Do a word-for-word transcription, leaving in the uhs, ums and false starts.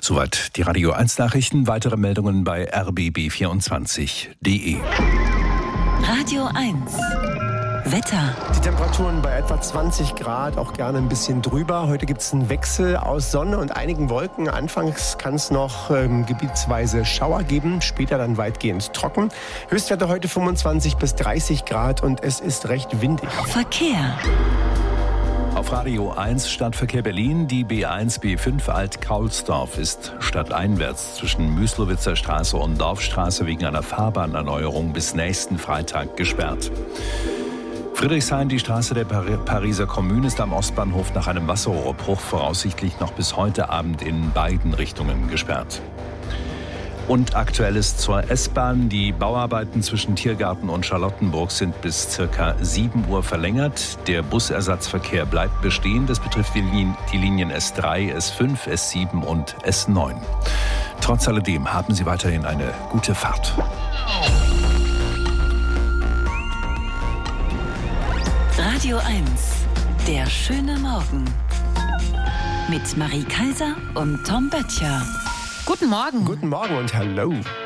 Soweit die Radio eins Nachrichten. Weitere Meldungen bei r b b vierundzwanzig punkt d e. Radio eins Wetter. Die Temperaturen bei etwa zwanzig Grad, auch gerne ein bisschen drüber. Heute gibt es einen Wechsel aus Sonne und einigen Wolken. Anfangs kann es noch ähm, gebietsweise Schauer geben, später dann weitgehend trocken. Höchstwerte heute fünfundzwanzig bis dreißig Grad und es ist recht windig. Verkehr. Auf Radio eins Stadtverkehr Berlin. Die B eins B fünf Alt-Kaulsdorf ist stadteinwärts zwischen Müslowitzer Straße und Dorfstraße wegen einer Fahrbahnerneuerung bis nächsten Freitag gesperrt. Friedrichshain, die Straße der Pariser Kommune, ist am Ostbahnhof nach einem Wasserrohrbruch voraussichtlich noch bis heute Abend in beiden Richtungen gesperrt. Und Aktuelles zur S-Bahn. Die Bauarbeiten zwischen Tiergarten und Charlottenburg sind bis circa sieben Uhr verlängert. Der Busersatzverkehr bleibt bestehen. Das betrifft die, Linien, die Linien S drei, S fünf, S sieben und S neun. Trotz alledem haben Sie weiterhin eine gute Fahrt. Radio eins, der schöne Morgen. Mit Marie Kaiser und Tom Böttcher. Guten Morgen. Guten Morgen und hallo.